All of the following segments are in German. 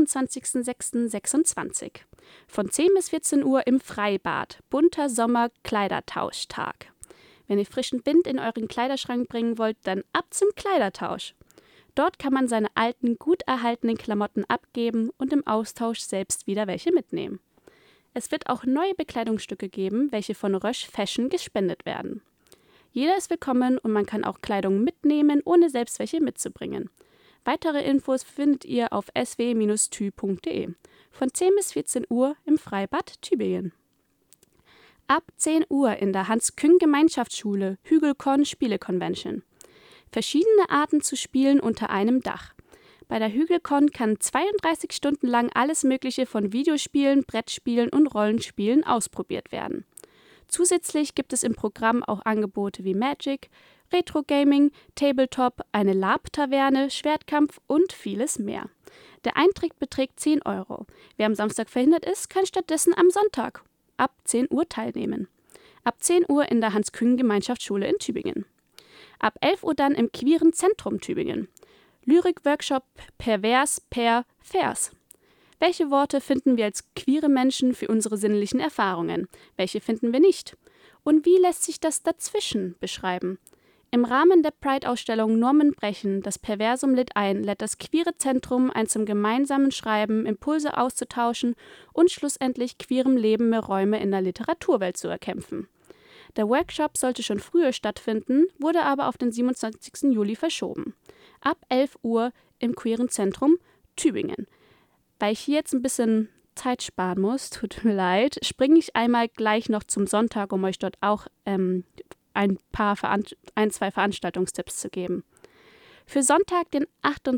28.06.26. Von 10 bis 14 Uhr im Freibad. Bunter Sommer-Kleidertauschtag. Wenn ihr frischen Wind in euren Kleiderschrank bringen wollt, dann ab zum Kleidertausch. Dort kann man seine alten, gut erhaltenen Klamotten abgeben und im Austausch selbst wieder welche mitnehmen. Es wird auch neue Bekleidungsstücke geben, welche von Rösch Fashion gespendet werden. Jeder ist willkommen und man kann auch Kleidung mitnehmen, ohne selbst welche mitzubringen. Weitere Infos findet ihr auf sw-tü.de. Von 10 bis 14 Uhr im Freibad Tübingen. Ab 10 Uhr in der Hans-Küng-Gemeinschaftsschule Hügelkon Spiele-Convention. Verschiedene Arten zu spielen unter einem Dach. Bei der Hügelkon kann 32 Stunden lang alles Mögliche von Videospielen, Brettspielen und Rollenspielen ausprobiert werden. Zusätzlich gibt es im Programm auch Angebote wie Magic, Retro-Gaming, Tabletop, eine LARP-Taverne, Schwertkampf und vieles mehr. Der Eintritt beträgt 10 Euro. Wer am Samstag verhindert ist, kann stattdessen am Sonntag ab 10 Uhr teilnehmen. Ab 10 Uhr in der Hans-Küng-Gemeinschaftsschule in Tübingen. Ab 11 Uhr dann im Queeren Zentrum Tübingen. Lyrik-Workshop Pervers per Vers. Welche Worte finden wir als queere Menschen für unsere sinnlichen Erfahrungen? Welche finden wir nicht? Und wie lässt sich das dazwischen beschreiben? Im Rahmen der Pride-Ausstellung Normen brechen, das Perversum lädt ein, lädt das Queere Zentrum ein zum gemeinsamen Schreiben, Impulse auszutauschen und schlussendlich queerem Leben mehr Räume in der Literaturwelt zu erkämpfen. Der Workshop sollte schon früher stattfinden, wurde aber auf den 27. Juli verschoben. Ab 11 Uhr im Queeren Zentrum Tübingen. Weil ich hier jetzt ein bisschen Zeit sparen muss, tut mir leid, springe ich einmal gleich noch zum Sonntag, um euch dort auch zwei Veranstaltungstipps zu geben. Für Sonntag, den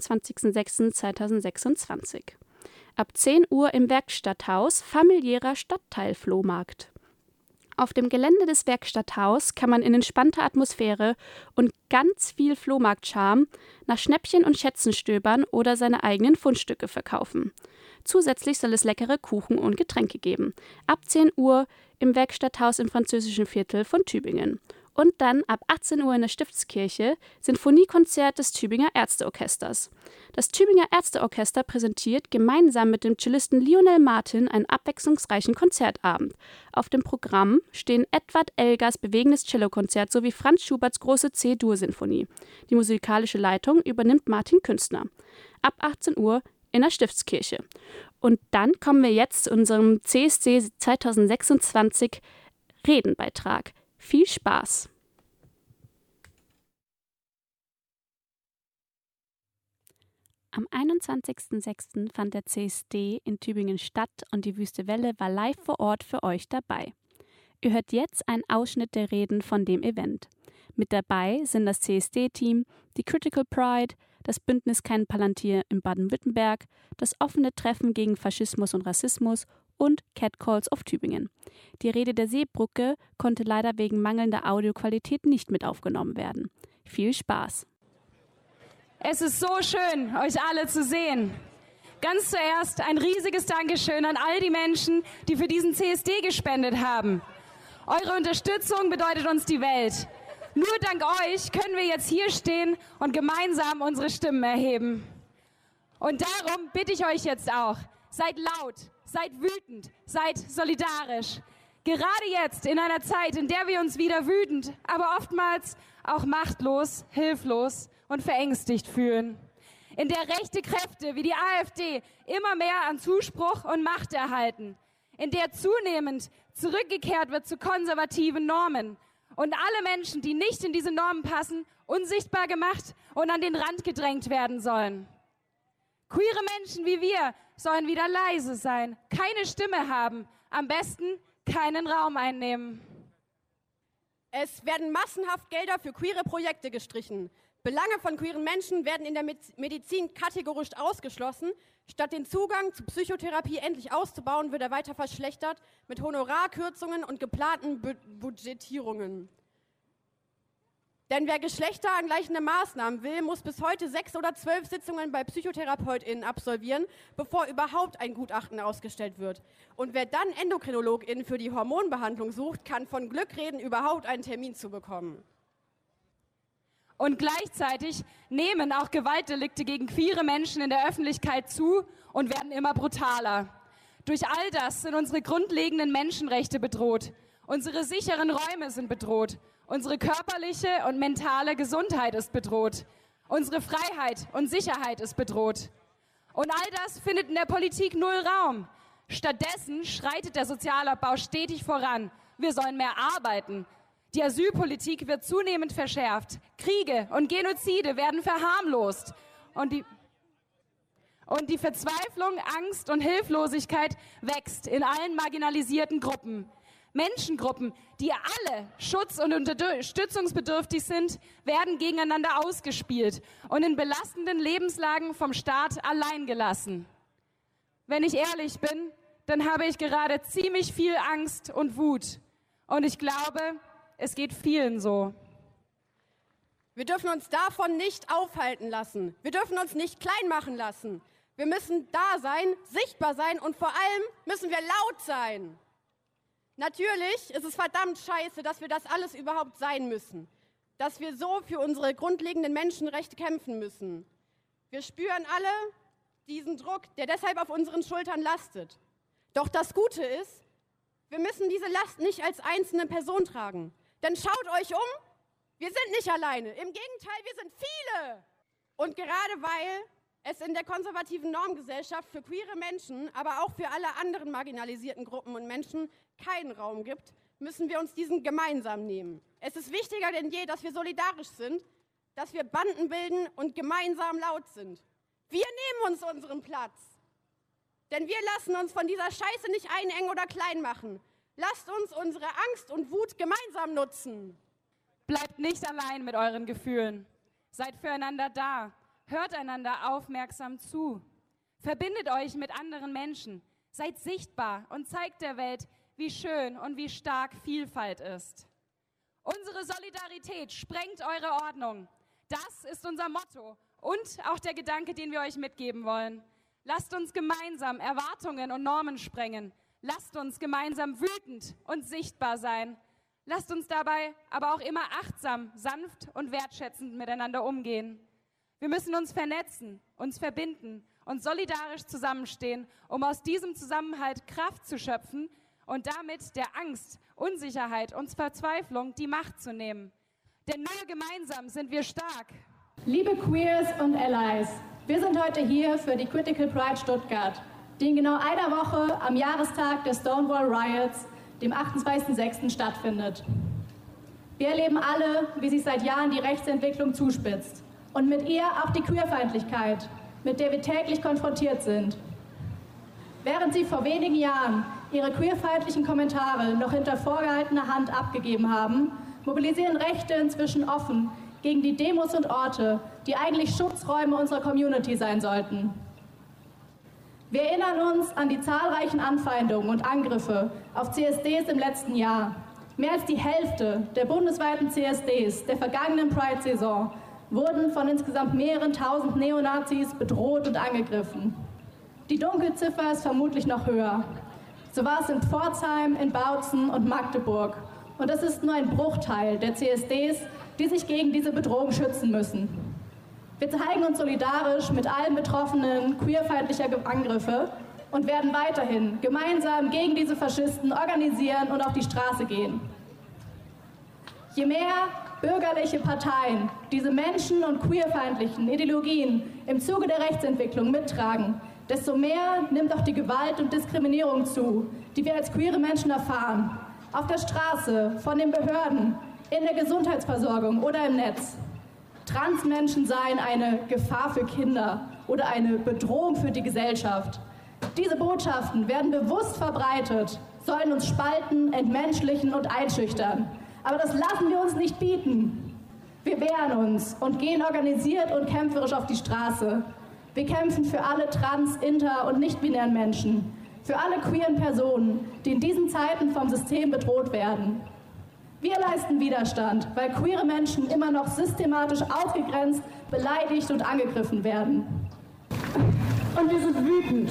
28.06.2026. Ab 10 Uhr im Werkstatthaus familiärer Stadtteilflohmarkt. Auf dem Gelände des Werkstatthaus kann man in entspannter Atmosphäre und ganz viel Flohmarktcharme nach Schnäppchen und Schätzen stöbern oder seine eigenen Fundstücke verkaufen. Zusätzlich soll es leckere Kuchen und Getränke geben. Ab 10 Uhr im Werkstatthaus im französischen Viertel von Tübingen. Und dann ab 18 Uhr in der Stiftskirche Sinfoniekonzert des Tübinger Ärzteorchesters. Das Tübinger Ärzteorchester präsentiert gemeinsam mit dem Cellisten Lionel Martin einen abwechslungsreichen Konzertabend. Auf dem Programm stehen Edward Elgars bewegendes Cellokonzert sowie Franz Schuberts große C-Dur-Sinfonie. Die musikalische Leitung übernimmt Martin Künstner. Ab 18 Uhr in der Stiftskirche. Und dann kommen wir jetzt zu unserem CSD 2026 Redenbeitrag. Viel Spaß! Am 21.06. fand der CSD in Tübingen statt und die Wüste Welle war live vor Ort für euch dabei. Ihr hört jetzt einen Ausschnitt der Reden von dem Event. Mit dabei sind das CSD-Team, die Critical Pride, das Bündnis Kein Palantir in Baden-Württemberg, das offene Treffen gegen Faschismus und Rassismus und Catcalls of Tübingen. Die Rede der Seebrücke konnte leider wegen mangelnder Audioqualität nicht mit aufgenommen werden. Viel Spaß! Es ist so schön, euch alle zu sehen. Ganz zuerst ein riesiges Dankeschön an all die Menschen, die für diesen CSD gespendet haben. Eure Unterstützung bedeutet uns die Welt. Nur dank euch können wir jetzt hier stehen und gemeinsam unsere Stimmen erheben. Und darum bitte ich euch jetzt auch, seid laut, seid wütend, seid solidarisch. Gerade jetzt, in einer Zeit, in der wir uns wieder wütend, aber oftmals auch machtlos, hilflos und verängstigt fühlen. In der rechte Kräfte wie die AfD immer mehr an Zuspruch und Macht erhalten. In der zunehmend zurückgekehrt wird zu konservativen Normen. Und alle Menschen, die nicht in diese Normen passen, unsichtbar gemacht und an den Rand gedrängt werden sollen. Queere Menschen wie wir sollen wieder leise sein, keine Stimme haben, am besten keinen Raum einnehmen. Es werden massenhaft Gelder für queere Projekte gestrichen. Belange von queeren Menschen werden in der Medizin kategorisch ausgeschlossen. Statt den Zugang zu Psychotherapie endlich auszubauen, wird er weiter verschlechtert mit Honorarkürzungen und geplanten Budgetierungen. Denn wer geschlechterangleichende Maßnahmen will, muss bis heute 6 oder 12 Sitzungen bei PsychotherapeutInnen absolvieren, bevor überhaupt ein Gutachten ausgestellt wird. Und wer dann EndokrinologInnen für die Hormonbehandlung sucht, kann von Glück reden, überhaupt einen Termin zu bekommen. Und gleichzeitig nehmen auch Gewaltdelikte gegen queere Menschen in der Öffentlichkeit zu und werden immer brutaler. Durch all das sind unsere grundlegenden Menschenrechte bedroht. Unsere sicheren Räume sind bedroht. Unsere körperliche und mentale Gesundheit ist bedroht. Unsere Freiheit und Sicherheit ist bedroht. Und all das findet in der Politik null Raum. Stattdessen schreitet der Sozialabbau stetig voran. Wir sollen mehr arbeiten. Die Asylpolitik wird zunehmend verschärft. Kriege und Genozide werden verharmlost. Und die Verzweiflung, Angst und Hilflosigkeit wächst in allen marginalisierten Gruppen. Menschengruppen, die alle schutz- und unterstützungsbedürftig sind, werden gegeneinander ausgespielt und in belastenden Lebenslagen vom Staat allein gelassen. Wenn ich ehrlich bin, dann habe ich gerade ziemlich viel Angst und Wut. Und ich glaube, es geht vielen so. Wir dürfen uns davon nicht aufhalten lassen. Wir dürfen uns nicht klein machen lassen. Wir müssen da sein, sichtbar sein und vor allem müssen wir laut sein. Natürlich ist es verdammt scheiße, dass wir das alles überhaupt sein müssen. Dass wir so für unsere grundlegenden Menschenrechte kämpfen müssen. Wir spüren alle diesen Druck, der deshalb auf unseren Schultern lastet. Doch das Gute ist, wir müssen diese Last nicht als einzelne Person tragen. Denn schaut euch um, wir sind nicht alleine. Im Gegenteil, wir sind viele. Und gerade weil es in der konservativen Normgesellschaft für queere Menschen, aber auch für alle anderen marginalisierten Gruppen und Menschen keinen Raum gibt, müssen wir uns diesen gemeinsam nehmen. Es ist wichtiger denn je, dass wir solidarisch sind, dass wir Banden bilden und gemeinsam laut sind. Wir nehmen uns unseren Platz. Denn wir lassen uns von dieser Scheiße nicht einengen oder klein machen. Lasst uns unsere Angst und Wut gemeinsam nutzen. Bleibt nicht allein mit euren Gefühlen. Seid füreinander da. Hört einander aufmerksam zu. Verbindet euch mit anderen Menschen. Seid sichtbar und zeigt der Welt, wie schön und wie stark Vielfalt ist. Unsere Solidarität sprengt eure Ordnung. Das ist unser Motto und auch der Gedanke, den wir euch mitgeben wollen. Lasst uns gemeinsam Erwartungen und Normen sprengen. Lasst uns gemeinsam wütend und sichtbar sein. Lasst uns dabei aber auch immer achtsam, sanft und wertschätzend miteinander umgehen. Wir müssen uns vernetzen, uns verbinden und solidarisch zusammenstehen, um aus diesem Zusammenhalt Kraft zu schöpfen und damit der Angst, Unsicherheit und Verzweiflung die Macht zu nehmen. Denn nur gemeinsam sind wir stark. Liebe Queers und Allies, wir sind heute hier für die Critical Pride Stuttgart, die in genau einer Woche am Jahrestag der Stonewall Riots, dem 28.06. stattfindet. Wir erleben alle, wie sich seit Jahren die Rechtsentwicklung zuspitzt und mit ihr auch die Queerfeindlichkeit, mit der wir täglich konfrontiert sind. Während Sie vor wenigen Jahren Ihre queerfeindlichen Kommentare noch hinter vorgehaltener Hand abgegeben haben, mobilisieren Rechte inzwischen offen gegen die Demos und Orte, die eigentlich Schutzräume unserer Community sein sollten. Wir erinnern uns an die zahlreichen Anfeindungen und Angriffe auf CSDs im letzten Jahr. Mehr als die Hälfte der bundesweiten CSDs der vergangenen Pride-Saison wurden von insgesamt mehreren tausend Neonazis bedroht und angegriffen. Die Dunkelziffer ist vermutlich noch höher. So war es in Pforzheim, in Bautzen und Magdeburg. Und das ist nur ein Bruchteil der CSDs, die sich gegen diese Bedrohung schützen müssen. Wir zeigen uns solidarisch mit allen Betroffenen queerfeindlicher Angriffe und werden weiterhin gemeinsam gegen diese Faschisten organisieren und auf die Straße gehen. Je mehr bürgerliche Parteien diese menschen- und queerfeindlichen Ideologien im Zuge der Rechtsentwicklung mittragen, desto mehr nimmt auch die Gewalt und Diskriminierung zu, die wir als queere Menschen erfahren. Auf der Straße, von den Behörden, in der Gesundheitsversorgung oder im Netz. Transmenschen seien eine Gefahr für Kinder oder eine Bedrohung für die Gesellschaft. Diese Botschaften werden bewusst verbreitet, sollen uns spalten, entmenschlichen und einschüchtern. Aber das lassen wir uns nicht bieten. Wir wehren uns und gehen organisiert und kämpferisch auf die Straße. Wir kämpfen für alle trans-, inter- und nicht-binären Menschen, für alle queeren Personen, die in diesen Zeiten vom System bedroht werden. Wir leisten Widerstand, weil queere Menschen immer noch systematisch ausgegrenzt, beleidigt und angegriffen werden. Und wir sind wütend.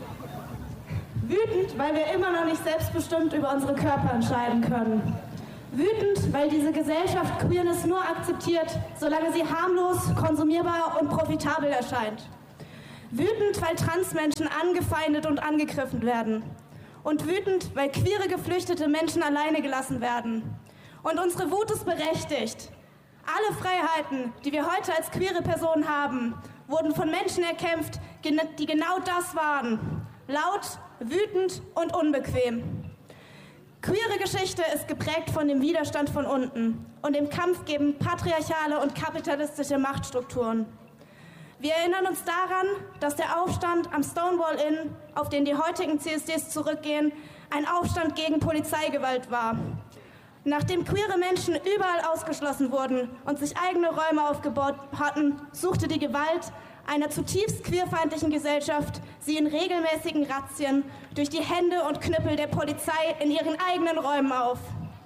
Wütend, weil wir immer noch nicht selbstbestimmt über unsere Körper entscheiden können. Wütend, weil diese Gesellschaft Queerness nur akzeptiert, solange sie harmlos, konsumierbar und profitabel erscheint. Wütend, weil Transmenschen angefeindet und angegriffen werden. Und wütend, weil queere geflüchtete Menschen alleine gelassen werden. Und unsere Wut ist berechtigt. Alle Freiheiten, die wir heute als queere Personen haben, wurden von Menschen erkämpft, die genau das waren. Laut, wütend und unbequem. Queere Geschichte ist geprägt von dem Widerstand von unten und dem Kampf gegen patriarchale und kapitalistische Machtstrukturen. Wir erinnern uns daran, dass der Aufstand am Stonewall Inn, auf den die heutigen CSDs zurückgehen, ein Aufstand gegen Polizeigewalt war. Nachdem queere Menschen überall ausgeschlossen wurden und sich eigene Räume aufgebaut hatten, suchte die Gewalt einer zutiefst queerfeindlichen Gesellschaft sie in regelmäßigen Razzien durch die Hände und Knüppel der Polizei in ihren eigenen Räumen auf.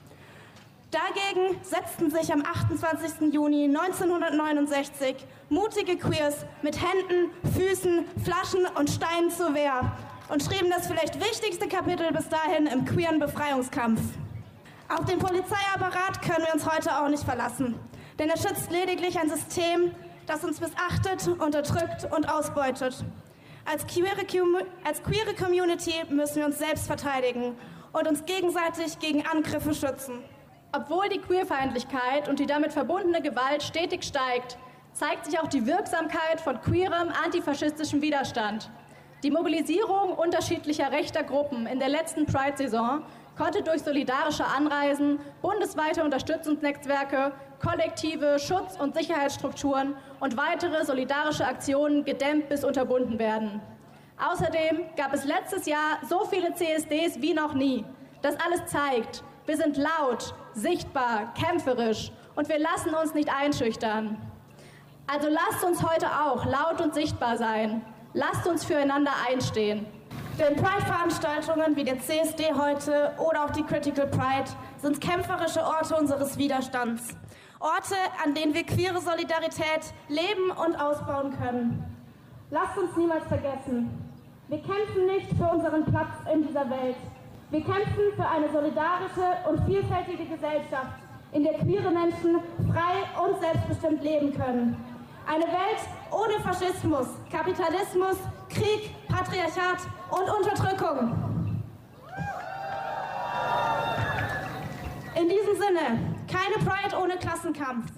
Dagegen setzten sich am 28. Juni 1969 mutige Queers mit Händen, Füßen, Flaschen und Steinen zur Wehr und schrieben das vielleicht wichtigste Kapitel bis dahin im queeren Befreiungskampf. Auf den Polizeiapparat können wir uns heute auch nicht verlassen, denn er schützt lediglich ein System, das uns missachtet, unterdrückt und ausbeutet. Als queere Community müssen wir uns selbst verteidigen und uns gegenseitig gegen Angriffe schützen. Obwohl die Queerfeindlichkeit und die damit verbundene Gewalt stetig steigt, zeigt sich auch die Wirksamkeit von queerem antifaschistischem Widerstand. Die Mobilisierung unterschiedlicher rechter Gruppen in der letzten Pride-Saison konnte durch solidarische Anreisen, bundesweite Unterstützungsnetzwerke, kollektive Schutz- und Sicherheitsstrukturen und weitere solidarische Aktionen gedämmt bis unterbunden werden. Außerdem gab es letztes Jahr so viele CSDs wie noch nie. Das alles zeigt, wir sind laut, sichtbar, kämpferisch und wir lassen uns nicht einschüchtern. Also lasst uns heute auch laut und sichtbar sein. Lasst uns füreinander einstehen. Denn Pride-Veranstaltungen wie der CSD heute oder auch die Critical Pride sind kämpferische Orte unseres Widerstands. Orte, an denen wir queere Solidarität leben und ausbauen können. Lasst uns niemals vergessen, wir kämpfen nicht für unseren Platz in dieser Welt. Wir kämpfen für eine solidarische und vielfältige Gesellschaft, in der queere Menschen frei und selbstbestimmt leben können. Eine Welt ohne Faschismus, Kapitalismus, Krieg, Patriarchat und Unterdrückung. In diesem Sinne, keine Pride ohne Klassenkampf.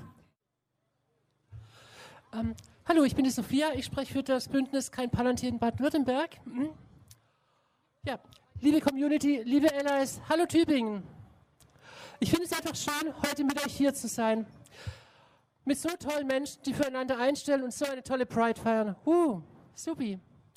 Hallo, ich bin die Sophia, ich spreche für das Bündnis Kein Palantir in Baden-Württemberg. Ja, liebe Community, liebe Allies, hallo Tübingen. Ich finde es einfach schön, heute mit euch hier zu sein. Mit so tollen Menschen, die füreinander einstellen und so eine tolle Pride feiern. Supi.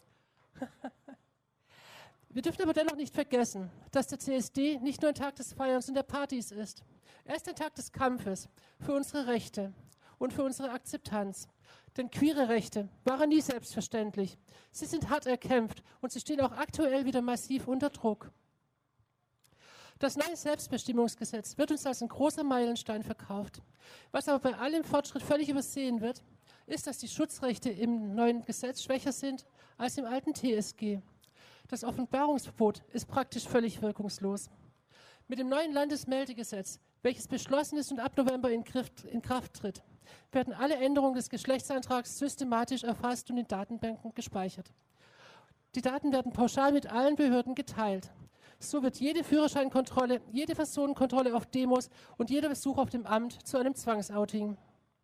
Wir dürfen aber dennoch nicht vergessen, dass der CSD nicht nur ein Tag des Feierns und der Partys ist. Er ist ein Tag des Kampfes für unsere Rechte und für unsere Akzeptanz. Denn queere Rechte waren nie selbstverständlich. Sie sind hart erkämpft und sie stehen auch aktuell wieder massiv unter Druck. Das neue Selbstbestimmungsgesetz wird uns als ein großer Meilenstein verkauft. Was aber bei allem Fortschritt völlig übersehen wird, ist, dass die Schutzrechte im neuen Gesetz schwächer sind als im alten TSG. Das Offenbarungsverbot ist praktisch völlig wirkungslos. Mit dem neuen Landesmeldegesetz, welches beschlossen ist und ab November in Kraft tritt, werden alle Änderungen des Geschlechtsantrags systematisch erfasst und in Datenbanken gespeichert. Die Daten werden pauschal mit allen Behörden geteilt. So wird jede Führerscheinkontrolle, jede Personenkontrolle auf Demos und jeder Besuch auf dem Amt zu einem Zwangsouting.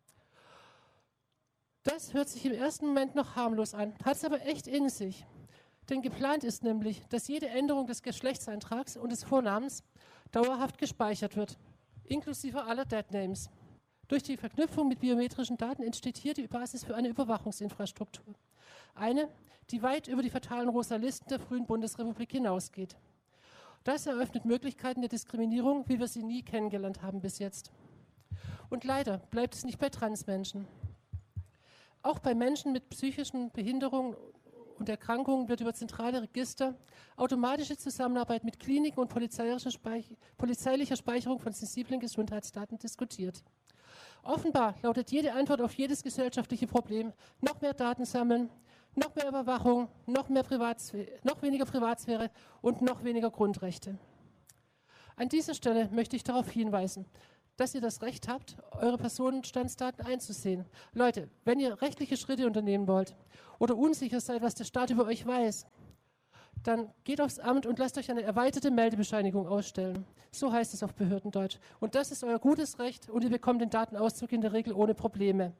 Das hört sich im ersten Moment noch harmlos an, hat es aber echt in sich. Denn geplant ist nämlich, dass jede Änderung des Geschlechtseintrags und des Vornamens dauerhaft gespeichert wird, inklusive aller Deadnames. Durch die Verknüpfung mit biometrischen Daten entsteht hier die Basis für eine Überwachungsinfrastruktur. Eine, die weit über die fatalen rosa Listen der frühen Bundesrepublik hinausgeht. Das eröffnet Möglichkeiten der Diskriminierung, wie wir sie nie kennengelernt haben bis jetzt. Und leider bleibt es nicht bei Transmenschen. Auch bei Menschen mit psychischen Behinderungen und Erkrankungen wird über zentrale Register, automatische Zusammenarbeit mit Kliniken und polizeilicher Speicherung von sensiblen Gesundheitsdaten diskutiert. Offenbar lautet jede Antwort auf jedes gesellschaftliche Problem: noch mehr Daten sammeln, noch mehr Überwachung, noch weniger Privatsphäre und noch weniger Grundrechte. An dieser Stelle möchte ich darauf hinweisen, dass ihr das Recht habt, eure Personenstandsdaten einzusehen. Leute, wenn ihr rechtliche Schritte unternehmen wollt oder unsicher seid, was der Staat über euch weiß, dann geht aufs Amt und lasst euch eine erweiterte Meldebescheinigung ausstellen. So heißt es auf Behördendeutsch. Und das ist euer gutes Recht und ihr bekommt den Datenauszug in der Regel ohne Probleme.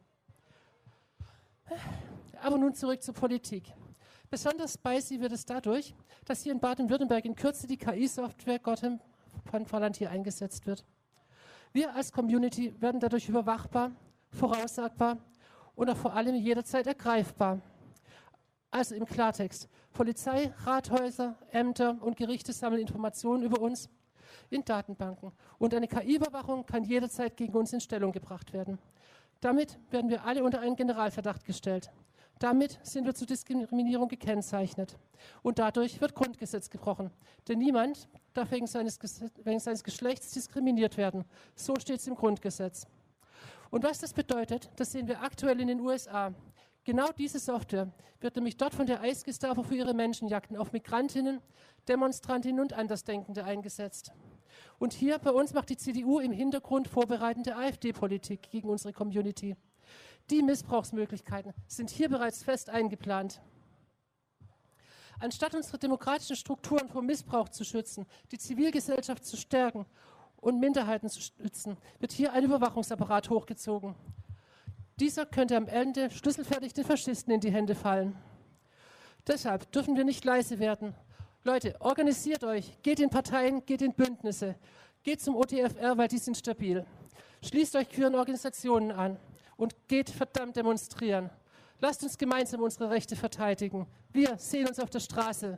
Aber nun zurück zur Politik. Besonders spicy wird es dadurch, dass hier in Baden-Württemberg in Kürze die KI-Software Gotham von Palantir eingesetzt wird. Wir als Community werden dadurch überwachbar, voraussagbar und auch vor allem jederzeit ergreifbar. Also im Klartext, Polizei, Rathäuser, Ämter und Gerichte sammeln Informationen über uns in Datenbanken. Und eine KI-Überwachung kann jederzeit gegen uns in Stellung gebracht werden. Damit werden wir alle unter einen Generalverdacht gestellt. Damit sind wir zur Diskriminierung gekennzeichnet. Und dadurch wird Grundgesetz gebrochen. Denn niemand darf wegen seines Geschlechts diskriminiert werden. So steht es im Grundgesetz. Und was das bedeutet, das sehen wir aktuell in den USA. Genau diese Software wird nämlich dort von der ICE-Gestapo für ihre Menschenjagden auf Migrantinnen, Demonstrantinnen und Andersdenkende eingesetzt. Und hier bei uns macht die CDU im Hintergrund vorbereitende AfD-Politik gegen unsere Community. Die Missbrauchsmöglichkeiten sind hier bereits fest eingeplant. Anstatt unsere demokratischen Strukturen vor Missbrauch zu schützen, die Zivilgesellschaft zu stärken und Minderheiten zu schützen, wird hier ein Überwachungsapparat hochgezogen. Dieser könnte am Ende schlüsselfertig den Faschisten in die Hände fallen. Deshalb dürfen wir nicht leise werden. Leute, organisiert euch, geht in Parteien, geht in Bündnisse, geht zum OTFR, weil die sind stabil. Schließt euch queeren Organisationen an und geht verdammt demonstrieren. Lasst uns gemeinsam unsere Rechte verteidigen. Wir sehen uns auf der Straße.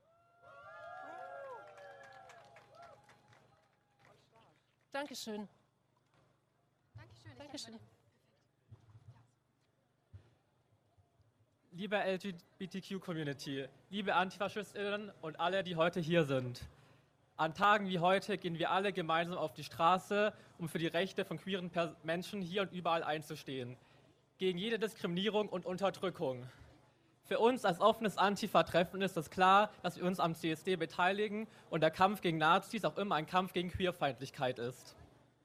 Dankeschön. Dankeschön. Liebe LGBTQ-Community, liebe AntifaschistInnen und alle, die heute hier sind. An Tagen wie heute gehen wir alle gemeinsam auf die Straße, um für die Rechte von queeren Menschen hier und überall einzustehen. Gegen jede Diskriminierung und Unterdrückung. Für uns als offenes Antifa-Treffen ist es klar, dass wir uns am CSD beteiligen und der Kampf gegen Nazis auch immer ein Kampf gegen Queerfeindlichkeit ist.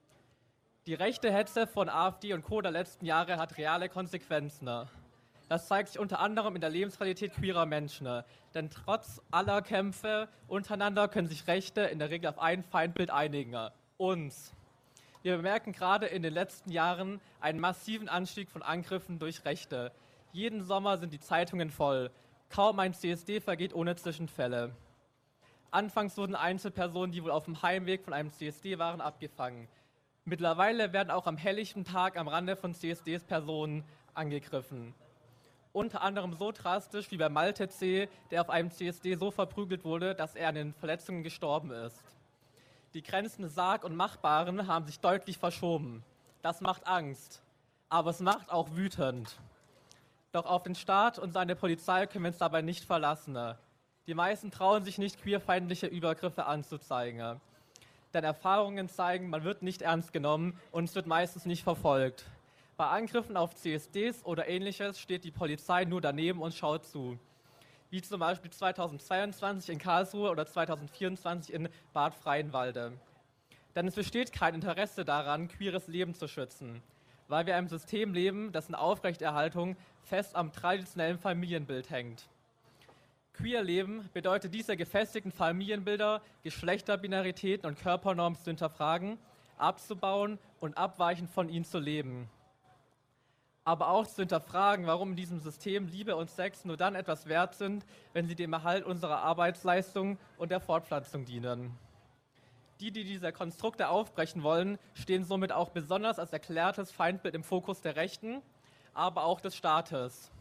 Die rechte Hetze von AfD und Co. der letzten Jahre hat reale Konsequenzen. Das zeigt sich unter anderem in der Lebensrealität queerer Menschen. Denn trotz aller Kämpfe untereinander können sich Rechte in der Regel auf ein Feindbild einigen: uns. Wir bemerken gerade in den letzten Jahren einen massiven Anstieg von Angriffen durch Rechte. Jeden Sommer sind die Zeitungen voll. Kaum ein CSD vergeht ohne Zwischenfälle. Anfangs wurden Einzelpersonen, die wohl auf dem Heimweg von einem CSD waren, abgefangen. Mittlerweile werden auch am helllichten Tag am Rande von CSDs Personen angegriffen. Unter anderem so drastisch wie bei Malte C., der auf einem CSD so verprügelt wurde, dass er an den Verletzungen gestorben ist. Die Grenzen des Sarg- und Machbaren haben sich deutlich verschoben. Das macht Angst, aber es macht auch wütend. Doch auf den Staat und seine Polizei können wir uns dabei nicht verlassen. Die meisten trauen sich nicht, queerfeindliche Übergriffe anzuzeigen. Denn Erfahrungen zeigen, man wird nicht ernst genommen und es wird meistens nicht verfolgt. Bei Angriffen auf CSDs oder Ähnliches steht die Polizei nur daneben und schaut zu. Wie zum Beispiel 2022 in Karlsruhe oder 2024 in Bad Freienwalde. Denn es besteht kein Interesse daran, queeres Leben zu schützen, weil wir in einem System leben, dessen Aufrechterhaltung fest am traditionellen Familienbild hängt. Queer Leben bedeutet, diese gefestigten Familienbilder, Geschlechterbinaritäten und Körpernormen zu hinterfragen, abzubauen und abweichend von ihnen zu leben. Aber auch zu hinterfragen, warum in diesem System Liebe und Sex nur dann etwas wert sind, wenn sie dem Erhalt unserer Arbeitsleistung und der Fortpflanzung dienen. Die diese Konstrukte aufbrechen wollen, stehen somit auch besonders als erklärtes Feindbild im Fokus der Rechten, aber auch des Staates.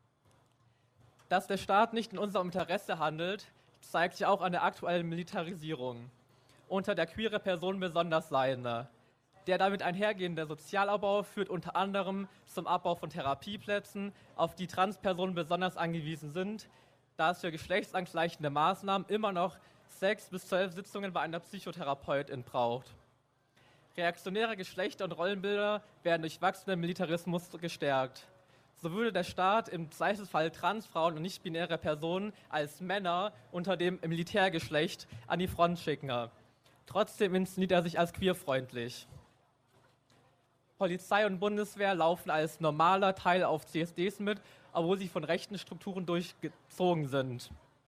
Dass der Staat nicht in unserem Interesse handelt, zeigt sich auch an der aktuellen Militarisierung, unter der queere Personen besonders leiden. Der damit einhergehende Sozialabbau führt unter anderem zum Abbau von Therapieplätzen, auf die Transpersonen besonders angewiesen sind, da es für geschlechtsangleichende Maßnahmen immer noch 6 bis 12 Sitzungen bei einer Psychotherapeutin braucht. Reaktionäre Geschlechter- und Rollenbilder werden durch wachsenden Militarismus gestärkt. So würde der Staat im Zweifelsfall Transfrauen und nicht-binäre Personen als Männer unter dem Militärgeschlecht an die Front schicken. Trotzdem inszeniert er sich als queerfreundlich. Polizei und Bundeswehr laufen als normaler Teil auf CSDs mit, obwohl sie von rechten Strukturen durchgezogen sind.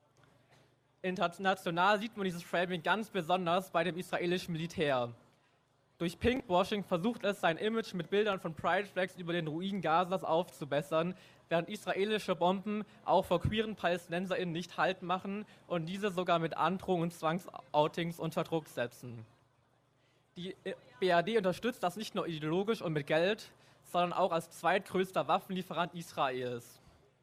International sieht man dieses Framing ganz besonders bei dem israelischen Militär. Durch Pinkwashing versucht es, sein Image mit Bildern von Pride Flags über den Ruinen Gazas aufzubessern, während israelische Bomben auch vor queeren PalästinenserInnen nicht Halt machen und diese sogar mit Androhungen und Zwangsoutings unter Druck setzen. Die BRD unterstützt das nicht nur ideologisch und mit Geld, sondern auch als zweitgrößter Waffenlieferant Israels.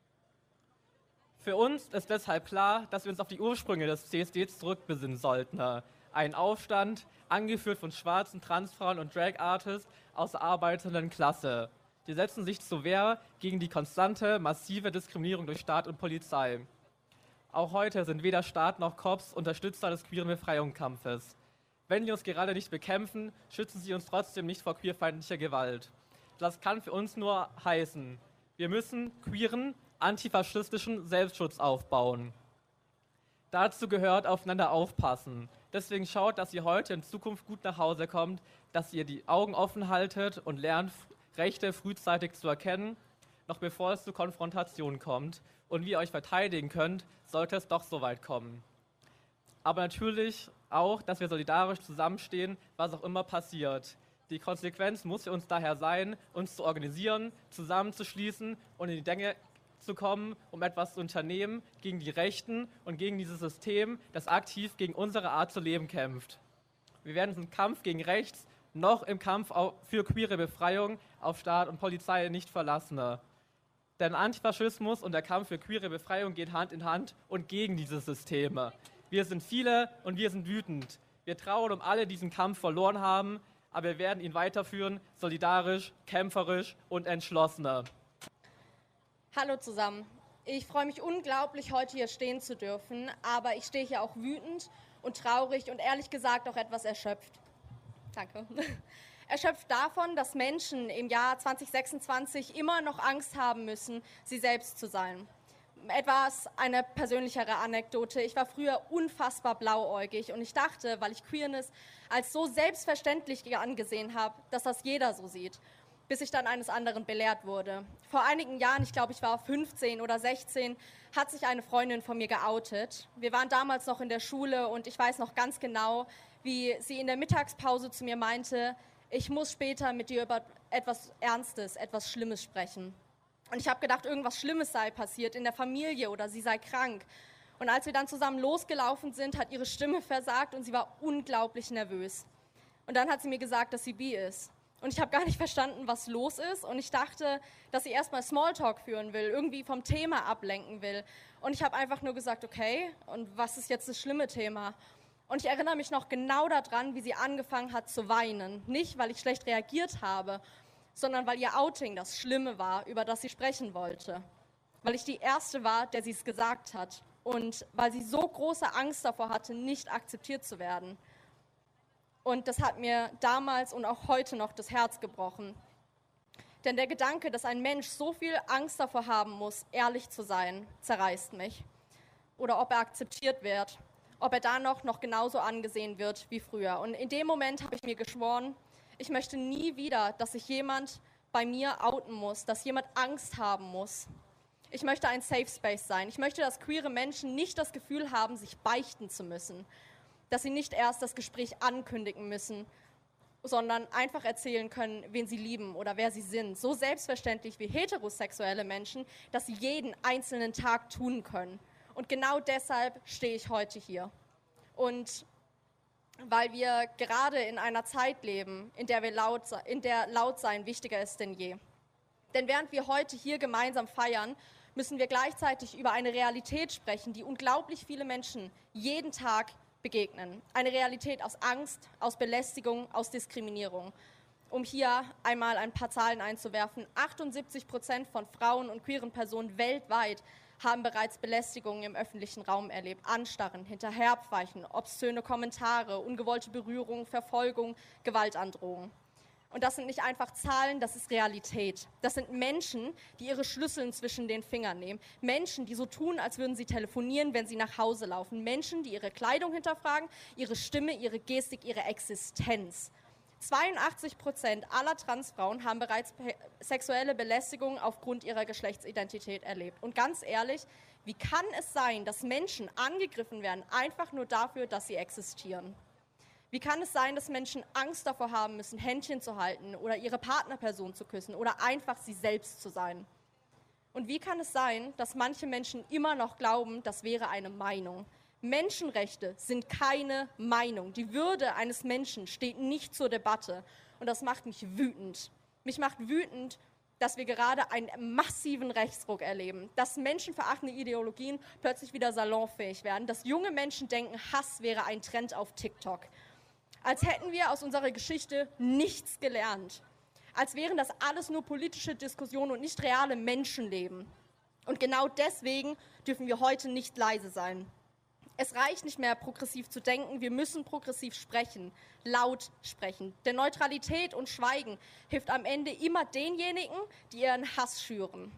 Für uns ist deshalb klar, dass wir uns auf die Ursprünge des CSDs zurückbesinnen sollten. Ein Aufstand, angeführt von schwarzen Transfrauen und Drag-Artists aus der arbeitenden Klasse. Die setzen sich zur Wehr gegen die konstante, massive Diskriminierung durch Staat und Polizei. Auch heute sind weder Staat noch Cops Unterstützer des queeren Befreiungskampfes. Wenn die uns gerade nicht bekämpfen, schützen sie uns trotzdem nicht vor queerfeindlicher Gewalt. Das kann für uns nur heißen, wir müssen queeren, antifaschistischen Selbstschutz aufbauen. Dazu gehört aufeinander aufpassen. Deswegen schaut, dass ihr heute in Zukunft gut nach Hause kommt, dass ihr die Augen offen haltet und lernt, Rechte frühzeitig zu erkennen, noch bevor es zu Konfrontation kommt und wie ihr euch verteidigen könnt, sollte es doch so weit kommen. Aber natürlich auch, dass wir solidarisch zusammenstehen, was auch immer passiert. Die Konsequenz muss für uns daher sein, uns zu organisieren, zusammenzuschließen und in die Gänge zu kommen, um etwas zu unternehmen gegen die Rechten und gegen dieses System, das aktiv gegen unsere Art zu leben kämpft. Wir werden den Kampf gegen rechts noch im Kampf für queere Befreiung auf Staat und Polizei nicht verlassen. Denn Antifaschismus und der Kampf für queere Befreiung geht Hand in Hand und gegen diese Systeme. Wir sind viele und wir sind wütend. Wir trauern um alle, die diesen Kampf verloren haben, aber wir werden ihn weiterführen, solidarisch, kämpferisch und entschlossener. Hallo zusammen. Ich freue mich unglaublich, heute hier stehen zu dürfen, aber ich stehe hier auch wütend und traurig und ehrlich gesagt auch etwas erschöpft. Danke. Erschöpft davon, dass Menschen im Jahr 2026 immer noch Angst haben müssen, sie selbst zu sein. Eine persönlichere Anekdote. Ich war früher unfassbar blauäugig und ich dachte, weil ich Queerness als so selbstverständlich angesehen habe, dass das jeder so sieht, bis ich dann eines anderen belehrt wurde. Vor einigen Jahren, ich glaube, ich war 15 oder 16, hat sich eine Freundin von mir geoutet. Wir waren damals noch in der Schule und ich weiß noch ganz genau, wie sie in der Mittagspause zu mir meinte, ich muss später mit dir über etwas Ernstes, etwas Schlimmes sprechen. Und ich habe gedacht, irgendwas Schlimmes sei passiert in der Familie oder sie sei krank. Und als wir dann zusammen losgelaufen sind, hat ihre Stimme versagt und sie war unglaublich nervös. Und dann hat sie mir gesagt, dass sie bi ist. Und ich habe gar nicht verstanden, was los ist. Und ich dachte, dass sie erstmal Smalltalk führen will, irgendwie vom Thema ablenken will. Und ich habe einfach nur gesagt, okay, und was ist jetzt das schlimme Thema? Und ich erinnere mich noch genau daran, wie sie angefangen hat zu weinen. Nicht, weil ich schlecht reagiert habe, sondern weil ihr Outing das Schlimme war, über das sie sprechen wollte. Weil ich die Erste war, der sie es gesagt hat. Und weil sie so große Angst davor hatte, nicht akzeptiert zu werden. Und das hat mir damals und auch heute noch das Herz gebrochen. Denn der Gedanke, dass ein Mensch so viel Angst davor haben muss, ehrlich zu sein, zerreißt mich. Oder ob er akzeptiert wird, ob er dann noch genauso angesehen wird wie früher. Und in dem Moment habe ich mir geschworen, ich möchte nie wieder, dass sich jemand bei mir outen muss, dass jemand Angst haben muss. Ich möchte ein Safe Space sein. Ich möchte, dass queere Menschen nicht das Gefühl haben, sich beichten zu müssen. Dass sie nicht erst das Gespräch ankündigen müssen, sondern einfach erzählen können, wen sie lieben oder wer sie sind. So selbstverständlich wie heterosexuelle Menschen, dass sie jeden einzelnen Tag tun können. Und genau deshalb stehe ich heute hier. Und weil wir gerade in einer Zeit leben, in der laut sein wichtiger ist denn je. Denn während wir heute hier gemeinsam feiern, müssen wir gleichzeitig über eine Realität sprechen, die unglaublich viele Menschen jeden Tag begegnen. Eine Realität aus Angst, aus Belästigung, aus Diskriminierung. Um hier einmal ein paar Zahlen einzuwerfen, 78% von Frauen und queeren Personen weltweit haben bereits Belästigungen im öffentlichen Raum erlebt. Anstarren, Hinterherpfeifen, obszöne Kommentare, ungewollte Berührung, Verfolgung, Gewaltandrohung. Und das sind nicht einfach Zahlen, das ist Realität. Das sind Menschen, die ihre Schlüssel zwischen den Fingern nehmen. Menschen, die so tun, als würden sie telefonieren, wenn sie nach Hause laufen. Menschen, die ihre Kleidung hinterfragen, ihre Stimme, ihre Gestik, ihre Existenz. 82% aller Transfrauen haben bereits sexuelle Belästigung aufgrund ihrer Geschlechtsidentität erlebt. Und ganz ehrlich, wie kann es sein, dass Menschen angegriffen werden, einfach nur dafür, dass sie existieren? Wie kann es sein, dass Menschen Angst davor haben müssen, Händchen zu halten oder ihre Partnerperson zu küssen oder einfach sie selbst zu sein? Und wie kann es sein, dass manche Menschen immer noch glauben, das wäre eine Meinung? Menschenrechte sind keine Meinung. Die Würde eines Menschen steht nicht zur Debatte. Und das macht mich wütend. Mich macht wütend, dass wir gerade einen massiven Rechtsruck erleben, dass menschenverachtende Ideologien plötzlich wieder salonfähig werden, dass junge Menschen denken, Hass wäre ein Trend auf TikTok. Als hätten wir aus unserer Geschichte nichts gelernt. Als wären das alles nur politische Diskussionen und nicht reale Menschenleben. Und genau deswegen dürfen wir heute nicht leise sein. Es reicht nicht mehr, progressiv zu denken, wir müssen progressiv sprechen, laut sprechen. Denn Neutralität und Schweigen hilft am Ende immer denjenigen, die ihren Hass schüren.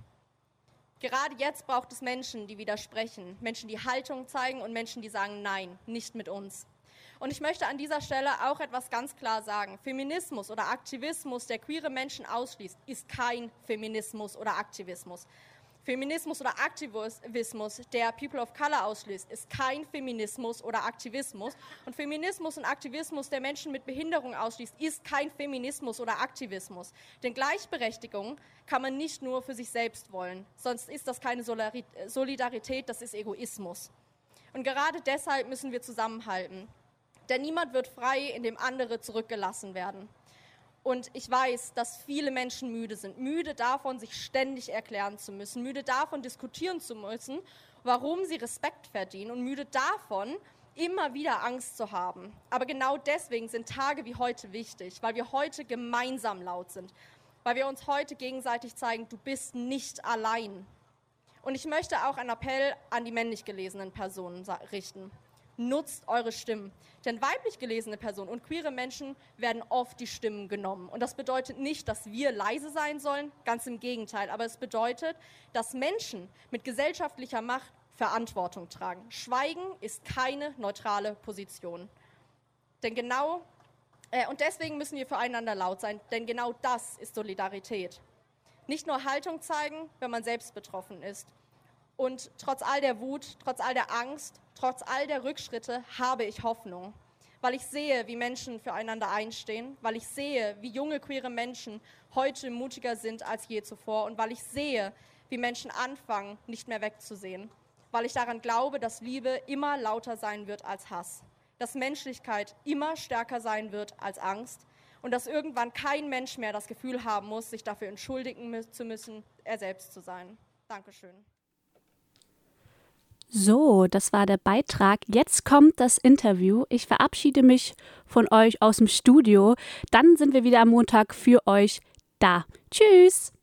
Gerade jetzt braucht es Menschen, die widersprechen, Menschen, die Haltung zeigen und Menschen, die sagen, nein, nicht mit uns. Und ich möchte an dieser Stelle auch etwas ganz klar sagen. Feminismus oder Aktivismus, der queere Menschen ausschließt, ist kein Feminismus oder Aktivismus. Feminismus oder Aktivismus, der People of Color ausschließt, ist kein Feminismus oder Aktivismus. Und Feminismus und Aktivismus, der Menschen mit Behinderung ausschließt, ist kein Feminismus oder Aktivismus. Denn Gleichberechtigung kann man nicht nur für sich selbst wollen, sonst ist das keine Solidarität, das ist Egoismus. Und gerade deshalb müssen wir zusammenhalten. Denn niemand wird frei, indem andere zurückgelassen werden. Und ich weiß, dass viele Menschen müde sind. Müde davon, sich ständig erklären zu müssen. Müde davon, diskutieren zu müssen, warum sie Respekt verdienen. Und müde davon, immer wieder Angst zu haben. Aber genau deswegen sind Tage wie heute wichtig, weil wir heute gemeinsam laut sind. Weil wir uns heute gegenseitig zeigen, du bist nicht allein. Und ich möchte auch einen Appell an die männlich gelesenen Personen richten. Nutzt eure Stimmen. Denn weiblich gelesene Personen und queere Menschen werden oft die Stimmen genommen. Und das bedeutet nicht, dass wir leise sein sollen, ganz im Gegenteil. Aber es bedeutet, dass Menschen mit gesellschaftlicher Macht Verantwortung tragen. Schweigen ist keine neutrale Position. Und deswegen müssen wir füreinander laut sein, denn genau das ist Solidarität. Nicht nur Haltung zeigen, wenn man selbst betroffen ist. Und trotz all der Wut, trotz all der Angst, trotz all der Rückschritte habe ich Hoffnung, weil ich sehe, wie Menschen füreinander einstehen, weil ich sehe, wie junge queere Menschen heute mutiger sind als je zuvor und weil ich sehe, wie Menschen anfangen, nicht mehr wegzusehen, weil ich daran glaube, dass Liebe immer lauter sein wird als Hass, dass Menschlichkeit immer stärker sein wird als Angst und dass irgendwann kein Mensch mehr das Gefühl haben muss, sich dafür entschuldigen zu müssen, er selbst zu sein. Dankeschön. So, das war der Beitrag. Jetzt kommt das Interview. Ich verabschiede mich von euch aus dem Studio. Dann sind wir wieder am Montag für euch da. Tschüss!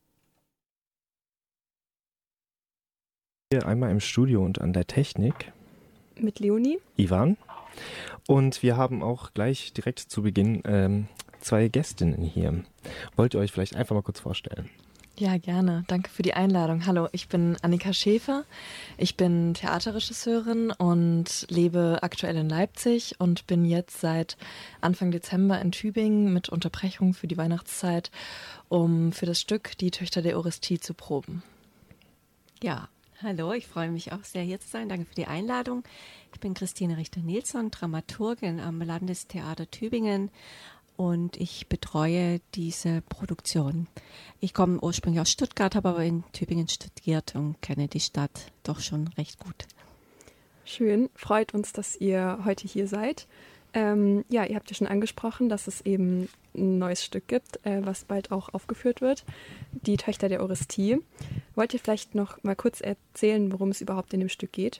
Hier einmal im Studio und an der Technik. Mit Leonie. Ivan. Und wir haben auch gleich direkt zu Beginn 2 Gästinnen hier. Wollt ihr euch vielleicht einfach mal kurz vorstellen? Ja, gerne. Danke für die Einladung. Hallo, ich bin Annika Schäfer. Ich bin Theaterregisseurin und lebe aktuell in Leipzig und bin jetzt seit Anfang Dezember in Tübingen mit Unterbrechung für die Weihnachtszeit, um für das Stück Die Töchter der Euristie zu proben. Ja, hallo, ich freue mich auch sehr, hier zu sein. Danke für die Einladung. Ich bin Christine Richter-Nilsson, Dramaturgin am Landestheater Tübingen. Und ich betreue diese Produktion. Ich komme ursprünglich aus Stuttgart, habe aber in Tübingen studiert und kenne die Stadt doch schon recht gut. Schön, freut uns, dass ihr heute hier seid. Ihr habt ja schon angesprochen, dass es eben ein neues Stück gibt, was bald auch aufgeführt wird, Die Töchter der Euristie. Wollt ihr vielleicht noch mal kurz erzählen, worum es überhaupt in dem Stück geht?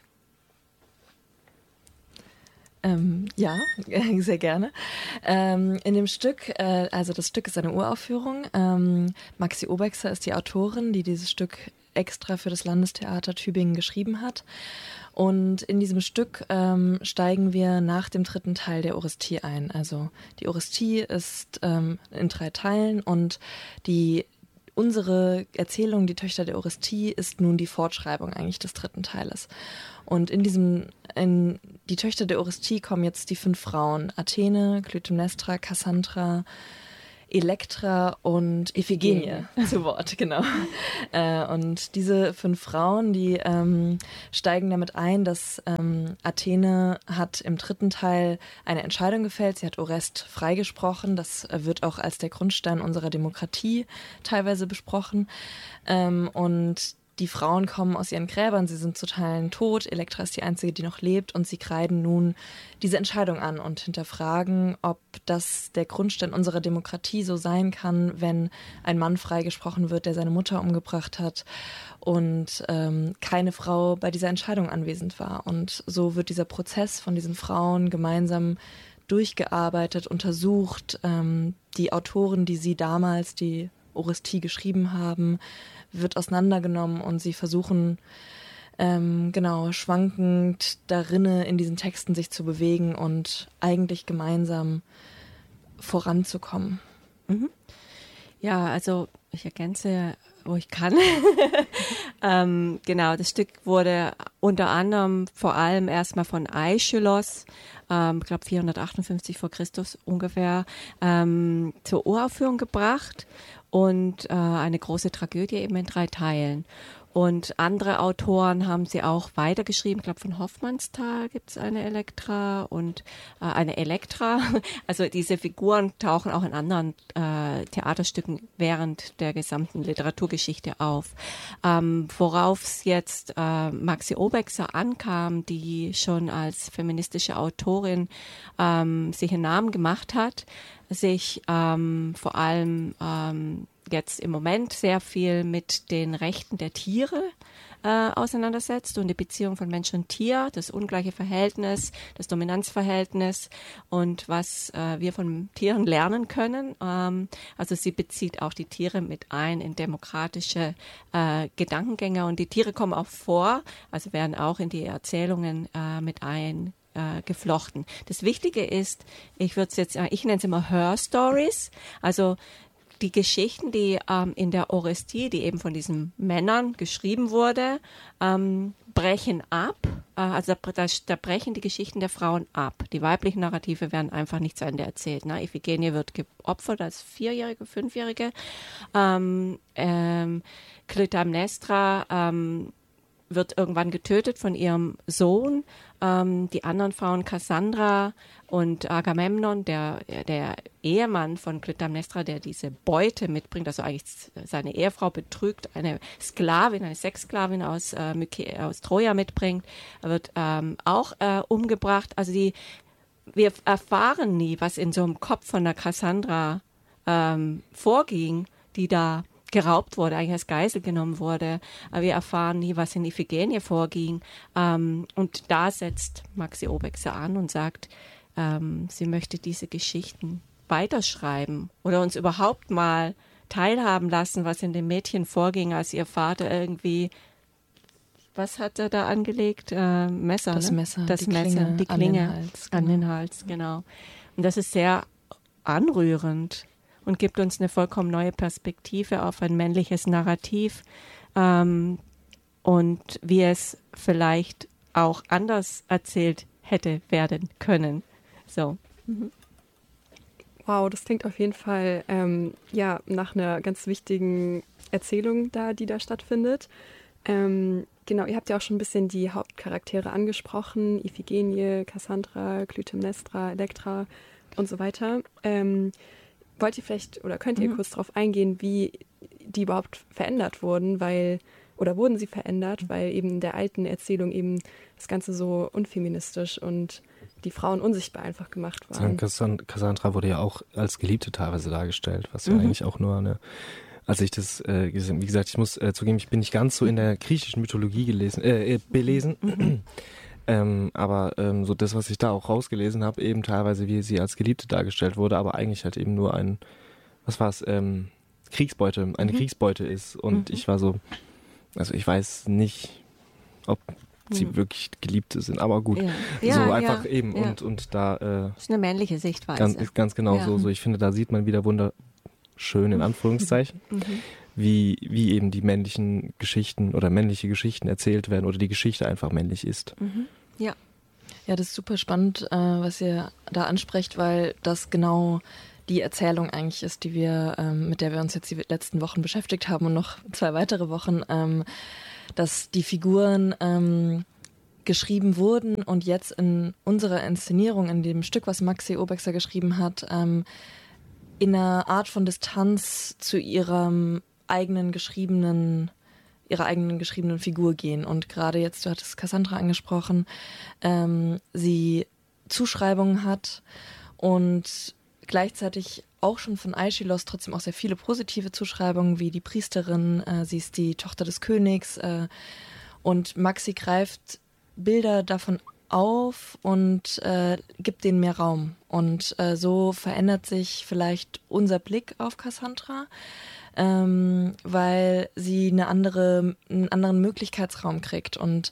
Ja, sehr gerne. In dem Stück, also das Stück ist eine Uraufführung. Maxi Obexer ist die Autorin, die dieses Stück extra für das Landestheater Tübingen geschrieben hat. Und in diesem Stück steigen wir nach dem 3. Teil der Orestie ein. Also die Orestie ist in 3 Teilen und unsere Erzählung, die Töchter der Orestie, ist nun die Fortschreibung eigentlich des 3. Teiles. Und in die Töchter der Orestie kommen jetzt die 5 Frauen: Athene, Clytemnestra, Cassandra, Elektra und Iphigenie zu Wort, genau. Und diese 5 Frauen, die steigen damit ein, dass Athene hat im 3. Teil eine Entscheidung gefällt. Sie hat Orest freigesprochen. Das wird auch als der Grundstein unserer Demokratie teilweise besprochen. Und die Frauen kommen aus ihren Gräbern, sie sind zu Teilen tot. Elektra ist die einzige, die noch lebt, und sie kreiden nun diese Entscheidung an und hinterfragen, ob das der Grundstein unserer Demokratie so sein kann, wenn ein Mann freigesprochen wird, der seine Mutter umgebracht hat und keine Frau bei dieser Entscheidung anwesend war. Und so wird dieser Prozess von diesen Frauen gemeinsam durchgearbeitet, untersucht. Die Autoren, die sie damals die Orestie geschrieben haben, wird auseinandergenommen und sie versuchen, schwankend darinne in diesen Texten sich zu bewegen und eigentlich gemeinsam voranzukommen. Mhm. Ja, also ich ergänze, wo ich kann. Das Stück wurde unter anderem vor allem erstmal von Aeschylos, ich glaube 458 vor Christus ungefähr, zur Uraufführung gebracht. Und eine große Tragödie eben in 3 Teilen. Und andere Autoren haben sie auch weitergeschrieben. Ich glaube, von Hoffmannsthal gibt es eine Elektra und eine Elektra. Also diese Figuren tauchen auch in anderen Theaterstücken während der gesamten Literaturgeschichte auf. Worauf es jetzt Maxi Obexer ankam, die schon als feministische Autorin sich einen Namen gemacht hat, sich vor allem jetzt im Moment sehr viel mit den Rechten der Tiere auseinandersetzt und die Beziehung von Mensch und Tier, das ungleiche Verhältnis, das Dominanzverhältnis und was wir von Tieren lernen können. Also sie bezieht auch die Tiere mit ein in demokratische Gedankengänge, und die Tiere kommen auch vor, also werden auch in die Erzählungen mit geflochten. Das Wichtige ist, ich nenne es immer Her-Stories, also die Geschichten, die in der Orestie, die eben von diesen Männern geschrieben wurde, brechen ab. Also da brechen die Geschichten der Frauen ab. Die weiblichen Narrative werden einfach nicht zu Ende erzählt. Ne? Iphigenie wird geopfert als 4-Jährige, 5-Jährige. Clytemnestra wird irgendwann getötet von ihrem Sohn. Die anderen Frauen, Cassandra und Agamemnon, der Ehemann von Clytemnestra, der diese Beute mitbringt, also eigentlich seine Ehefrau betrügt, eine Sklavin, eine Sexsklavin aus Troja mitbringt, wird auch umgebracht. Also wir erfahren nie, was in so einem Kopf von der Cassandra vorging, die da geraubt wurde, eigentlich als Geisel genommen wurde. Aber wir erfahren nie, was in Iphigenie vorging. Und da setzt Maxi Obexer an und sagt, sie möchte diese Geschichten weiterschreiben oder uns überhaupt mal teilhaben lassen, was in dem Mädchen vorging, als ihr Vater irgendwie, was hat er da angelegt? Messer, das ne? Messer, die Klinge an den Hals, genau. Und das ist sehr anrührend und gibt uns eine vollkommen neue Perspektive auf ein männliches Narrativ und wie es vielleicht auch anders erzählt hätte werden können. So. Mhm. Wow, das klingt auf jeden Fall nach einer ganz wichtigen Erzählung die da stattfindet. Genau, ihr habt ja auch schon ein bisschen die Hauptcharaktere angesprochen, Iphigenie, Cassandra, Clytemnestra, Elektra und so weiter. Wollt ihr vielleicht oder könnt ihr kurz darauf eingehen, wie die überhaupt verändert wurden, wurden sie verändert, weil eben in der alten Erzählung eben das Ganze so unfeministisch und die Frauen unsichtbar einfach gemacht waren. Cassandra wurde ja auch als Geliebte teilweise dargestellt, was ja eigentlich auch nur als ich das wie gesagt, ich muss zugeben, ich bin nicht ganz so in der griechischen Mythologie belesen. Aber so das, was ich da auch rausgelesen habe, eben teilweise, wie sie als Geliebte dargestellt wurde, aber eigentlich halt eben nur eine Kriegsbeute ist. Und ich war so, also ich weiß nicht, ob sie wirklich Geliebte sind, aber gut. So einfach eben. Und da das ist eine männliche Sichtweise. Ganz genau so. Ich finde, da sieht man wieder wunderschön in Anführungszeichen, wie eben die männlichen Geschichten oder männliche Geschichten erzählt werden oder die Geschichte einfach männlich ist. Ja, das ist super spannend, was ihr da ansprecht, weil das genau die Erzählung eigentlich ist, mit der wir uns jetzt die letzten Wochen beschäftigt haben und noch 2 weitere Wochen, dass die Figuren geschrieben wurden und jetzt in unserer Inszenierung, in dem Stück, was Maxi Obexer geschrieben hat, in einer Art von Distanz zu ihrer eigenen geschriebenen Figur gehen. Und gerade jetzt, du hattest Cassandra angesprochen, sie Zuschreibungen hat und gleichzeitig auch schon von Aeschylus trotzdem auch sehr viele positive Zuschreibungen, wie die Priesterin, sie ist die Tochter des Königs, und Maxi greift Bilder davon auf und gibt denen mehr Raum. Und so verändert sich vielleicht unser Blick auf Cassandra, weil sie einen anderen Möglichkeitsraum kriegt und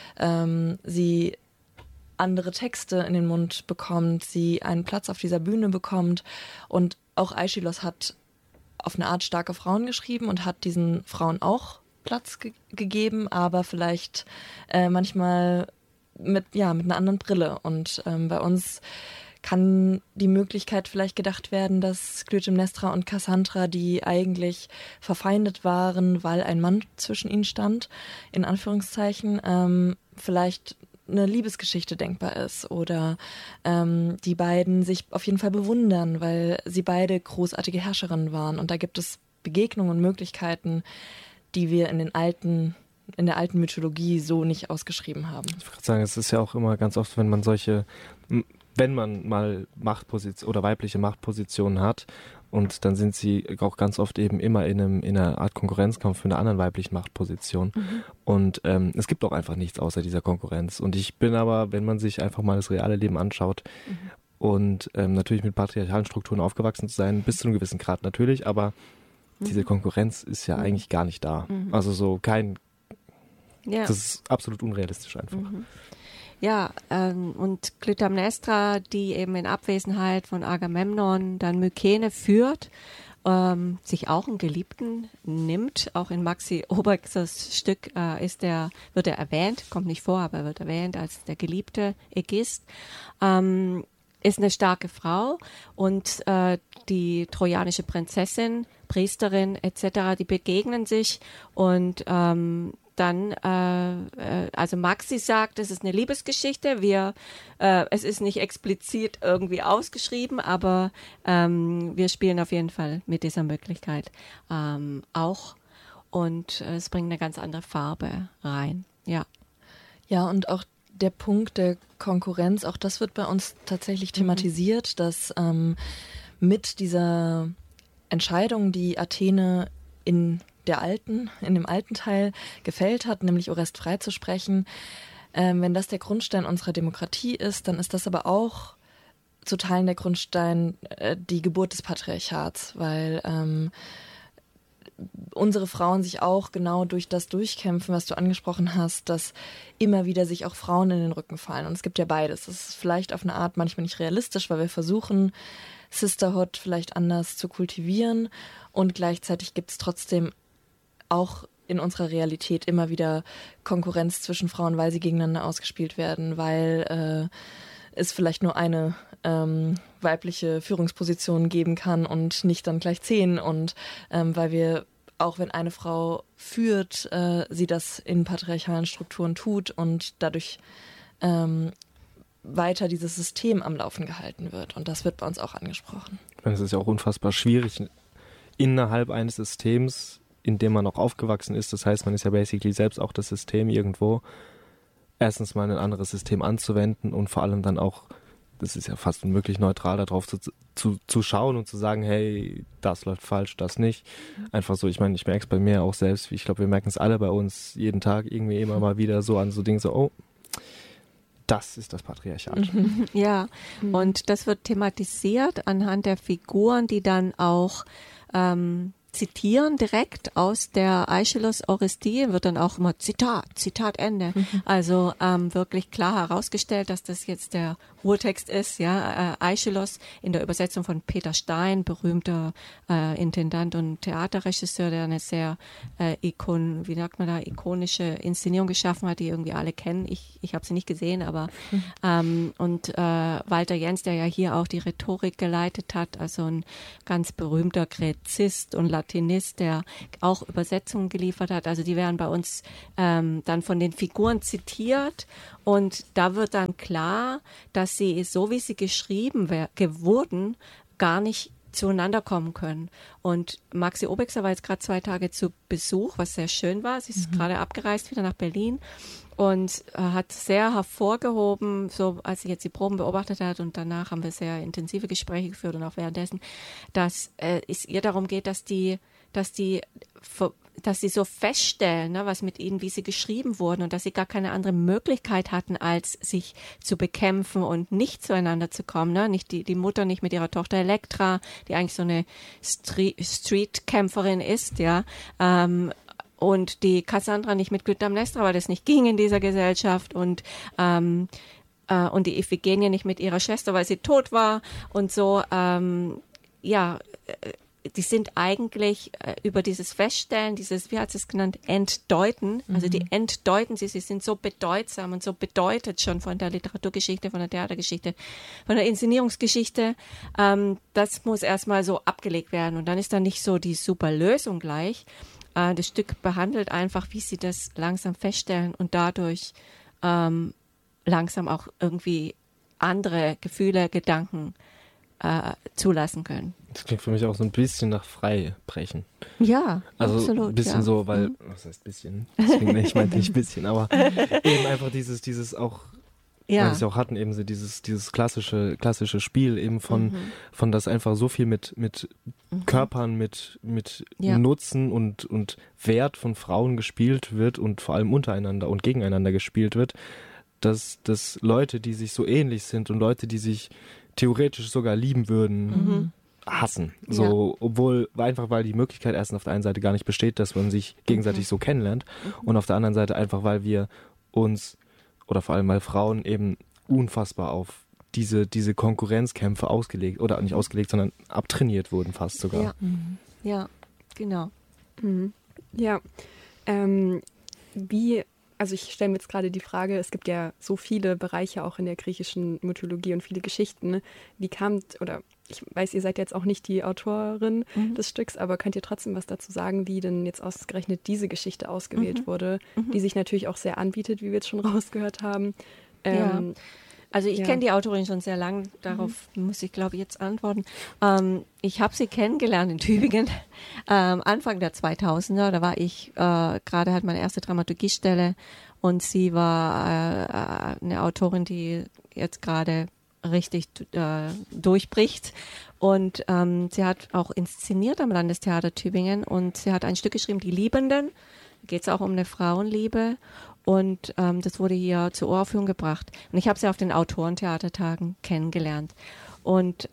sie andere Texte in den Mund bekommt, sie einen Platz auf dieser Bühne bekommt. Und auch Aeschylus hat auf eine Art starke Frauen geschrieben und hat diesen Frauen auch Platz gegeben, aber vielleicht manchmal mit einer anderen Brille. Und bei uns kann die Möglichkeit vielleicht gedacht werden, dass Clytemnestra und Cassandra, die eigentlich verfeindet waren, weil ein Mann zwischen ihnen stand, in Anführungszeichen, vielleicht eine Liebesgeschichte denkbar ist oder die beiden sich auf jeden Fall bewundern, weil sie beide großartige Herrscherinnen waren. Und da gibt es Begegnungen und Möglichkeiten, die wir in der alten Mythologie so nicht ausgeschrieben haben. Ich würde sagen, es ist ja auch immer ganz oft, wenn man mal Machtposition oder weibliche Machtpositionen hat, und dann sind sie auch ganz oft eben immer in einer Art Konkurrenzkampf für eine andere weibliche Machtposition. Und es gibt auch einfach nichts außer dieser Konkurrenz. Und ich bin aber, wenn man sich einfach mal das reale Leben anschaut und natürlich mit patriarchalen Strukturen aufgewachsen zu sein, bis zu einem gewissen Grad natürlich, aber diese Konkurrenz ist ja eigentlich gar nicht da. Also so das ist absolut unrealistisch einfach. Ja, und Clytemnestra, die eben in Abwesenheit von Agamemnon dann Mykene führt, sich auch einen Geliebten nimmt. Auch in Maxi Obexers Stück wird er erwähnt, kommt nicht vor, aber wird erwähnt als der geliebte Ägist. Ist eine starke Frau und die trojanische Prinzessin, Priesterin etc., die begegnen sich und dann, also Maxi sagt, es ist eine Liebesgeschichte. Es ist nicht explizit irgendwie ausgeschrieben, aber wir spielen auf jeden Fall mit dieser Möglichkeit auch. Und es bringt eine ganz andere Farbe rein. Ja. Ja, und auch der Punkt der Konkurrenz, auch das wird bei uns tatsächlich thematisiert, dass mit dieser Entscheidung, die Athene in dem alten Teil gefällt hat, nämlich Orest freizusprechen. Wenn das der Grundstein unserer Demokratie ist, dann ist das aber auch zu Teilen der Grundstein die Geburt des Patriarchats, weil unsere Frauen sich auch genau durch das durchkämpfen, was du angesprochen hast, dass immer wieder sich auch Frauen in den Rücken fallen. Und es gibt ja beides. Das ist vielleicht auf eine Art manchmal nicht realistisch, weil wir versuchen, Sisterhood vielleicht anders zu kultivieren, und gleichzeitig gibt es trotzdem auch in unserer Realität immer wieder Konkurrenz zwischen Frauen, weil sie gegeneinander ausgespielt werden, weil es vielleicht nur eine weibliche Führungsposition geben kann und nicht dann gleich 10, und weil wir, auch wenn eine Frau führt, sie das in patriarchalen Strukturen tut und dadurch weiter dieses System am Laufen gehalten wird, und das wird bei uns auch angesprochen. Es ist ja auch unfassbar schwierig innerhalb eines Systems, in dem man auch aufgewachsen ist. Das heißt, man ist ja basically selbst auch das System irgendwo. Erstens mal ein anderes System anzuwenden und vor allem dann auch, das ist ja fast unmöglich, neutral darauf zu schauen und zu sagen, hey, das läuft falsch, das nicht. Einfach so, ich meine, ich merke es bei mir auch selbst, ich glaube, wir merken es alle bei uns jeden Tag irgendwie immer mal wieder so an so Dingen, so, oh, das ist das Patriarchat. Ja, und das wird thematisiert anhand der Figuren, die dann auch zitieren direkt aus der Aeschylus Orestie, wird dann auch immer Zitat Ende. Also wirklich klar herausgestellt, dass das jetzt der Urtext ist, ja, Aeschylus in der Übersetzung von Peter Stein, berühmter Intendant und Theaterregisseur, der eine sehr ikonische Inszenierung geschaffen hat, die irgendwie alle kennen. Ich habe sie nicht gesehen, aber und Walter Jens, der ja hier auch die Rhetorik geleitet hat, also ein ganz berühmter Gräzist und Latinist, der auch Übersetzungen geliefert hat. Also die werden bei uns dann von den Figuren zitiert und da wird dann klar, dass sie, so wie sie geschrieben wurden, gar nicht zueinander kommen können. Und Maxi Obexer war jetzt gerade 2 Tage zu Besuch, was sehr schön war. Sie ist gerade abgereist wieder nach Berlin und hat sehr hervorgehoben, so als sie jetzt die Proben beobachtet hat und danach haben wir sehr intensive Gespräche geführt und auch währenddessen, dass es ihr darum geht, dass sie so feststellen, ne, was mit ihnen, wie sie geschrieben wurden und dass sie gar keine andere Möglichkeit hatten, als sich zu bekämpfen und nicht zueinander zu kommen. Ne? Nicht die Mutter nicht mit ihrer Tochter Elektra, die eigentlich so eine Street-Kämpferin ist, ja, und die Cassandra nicht mit Clytemnestra, weil das nicht ging in dieser Gesellschaft und die Iphigenie nicht mit ihrer Schwester, weil sie tot war und so, die sind eigentlich über dieses Feststellen, wie hat sie es genannt, Entdeuten, also die entdeuten sie sind so bedeutsam und so bedeutet schon von der Literaturgeschichte, von der Theatergeschichte, von der Inszenierungsgeschichte, das muss erstmal so abgelegt werden und dann ist da nicht so die super Lösung gleich. Das Stück behandelt einfach, wie sie das langsam feststellen und dadurch langsam auch irgendwie andere Gefühle, Gedanken zulassen können. Das klingt für mich auch so ein bisschen nach Freibrechen. Ja, also absolut. Ein bisschen so, weil, was heißt bisschen? Deswegen, ich meinte nicht bisschen, aber eben einfach dieses auch, weil wir es ja auch hatten, eben so dieses klassische Spiel eben von das einfach so viel mit Körpern, mit Nutzen und Wert von Frauen gespielt wird und vor allem untereinander und gegeneinander gespielt wird, dass Leute, die sich so ähnlich sind und Leute, die sich theoretisch sogar lieben würden, hassen. So, obwohl, einfach weil die Möglichkeit erst auf der einen Seite gar nicht besteht, dass man sich gegenseitig so kennenlernt und auf der anderen Seite einfach, weil wir uns, oder vor allem weil Frauen eben unfassbar auf diese Konkurrenzkämpfe ausgelegt, oder nicht ausgelegt, sondern abtrainiert wurden fast sogar. Ja, genau. Ja, also ich stelle mir jetzt gerade die Frage, es gibt ja so viele Bereiche auch in der griechischen Mythologie und viele Geschichten. Wie ich weiß, ihr seid jetzt auch nicht die Autorin des Stücks, aber könnt ihr trotzdem was dazu sagen, wie denn jetzt ausgerechnet diese Geschichte ausgewählt wurde, die sich natürlich auch sehr anbietet, wie wir jetzt schon rausgehört haben. Also ich kenne die Autorin schon sehr lang, darauf muss ich, glaube ich, jetzt antworten. Ich habe sie kennengelernt in Tübingen, Anfang der 2000er, da war ich, gerade halt meine erste Dramaturgiestelle und sie war eine Autorin, die jetzt gerade richtig durchbricht und sie hat auch inszeniert am Landestheater Tübingen und sie hat ein Stück geschrieben, Die Liebenden, da geht es auch um eine Frauenliebe. Und das wurde hier zur Uraufführung gebracht. Und ich habe sie auf den Autorentheatertagen kennengelernt. Und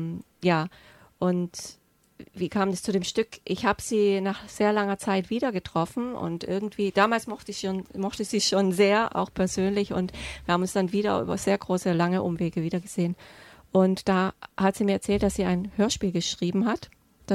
und wie kam es zu dem Stück? Ich habe sie nach sehr langer Zeit wieder getroffen und irgendwie, damals mochte ich sie schon sehr, auch persönlich. Und wir haben uns dann wieder über sehr große, lange Umwege wiedergesehen. Und da hat sie mir erzählt, dass sie ein Hörspiel geschrieben hat.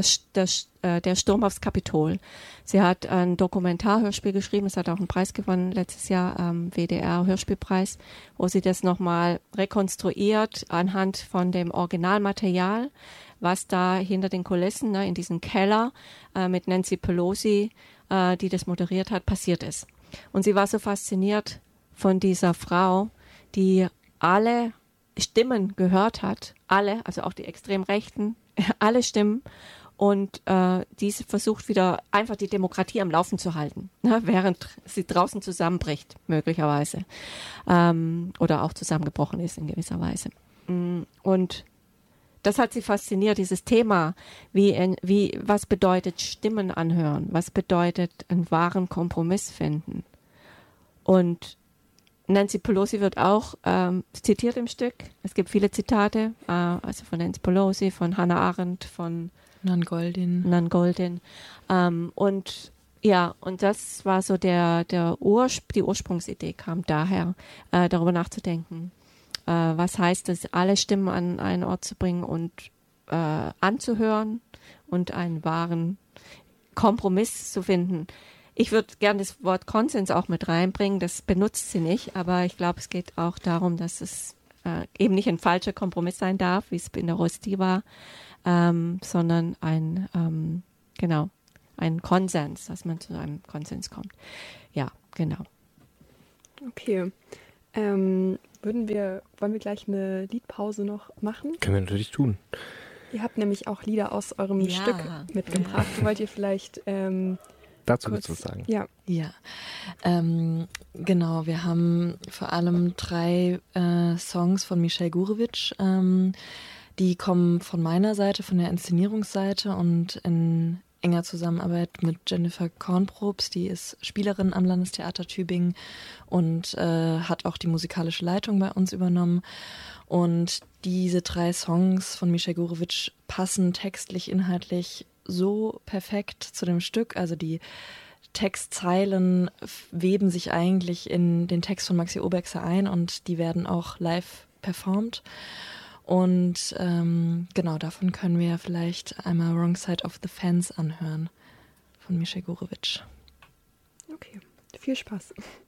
Der Sturm aufs Kapitol. Sie hat ein Dokumentarhörspiel geschrieben, es hat auch einen Preis gewonnen letztes Jahr, WDR-Hörspielpreis, wo sie das nochmal rekonstruiert anhand von dem Originalmaterial, was da hinter den Kulissen, ne, in diesem Keller mit Nancy Pelosi, die das moderiert hat, passiert ist. Und sie war so fasziniert von dieser Frau, die alle Stimmen gehört hat, also auch die extrem Rechten, alle Stimmen, und diese versucht wieder einfach die Demokratie am Laufen zu halten, ne, während sie draußen zusammenbricht, möglicherweise, oder auch zusammengebrochen ist in gewisser Weise. Und das hat sie fasziniert, dieses Thema, was bedeutet Stimmen anhören, was bedeutet einen wahren Kompromiss finden. Und Nancy Pelosi wird auch zitiert im Stück. Es gibt viele Zitate, also von Nancy Pelosi, von Hannah Arendt, von Nangoldin. Und ja, und das war so die Ursprungsidee kam daher, darüber nachzudenken. Was heißt es, alle Stimmen an einen Ort zu bringen und anzuhören und einen wahren Kompromiss zu finden. Ich würde gerne das Wort Konsens auch mit reinbringen, das benutzt sie nicht, aber ich glaube, es geht auch darum, dass es eben nicht ein falscher Kompromiss sein darf, wie es in der Rosti war, sondern ein Konsens, dass man zu einem Konsens kommt. Ja, genau. Okay. Wollen wir gleich eine Liedpause noch machen? Können wir natürlich tun. Ihr habt nämlich auch Lieder aus eurem Stück mitgebracht. Wollt ihr vielleicht dazu kurz was sagen? Ja. Genau, wir haben vor allem 3 Songs von Michel Gurewitsch. Die kommen von meiner Seite, von der Inszenierungsseite und in enger Zusammenarbeit mit Jennifer Kornprobst, die ist Spielerin am Landestheater Tübingen und hat auch die musikalische Leitung bei uns übernommen. Und diese 3 Songs von Michel Gurewitsch passen textlich, inhaltlich so perfekt zu dem Stück. Also die Textzeilen weben sich eigentlich in den Text von Maxi Obergser ein und die werden auch live performt. Und genau, davon können wir vielleicht einmal Wrong Side of the Fence anhören von Michel Gurewitsch. Okay, viel Spaß.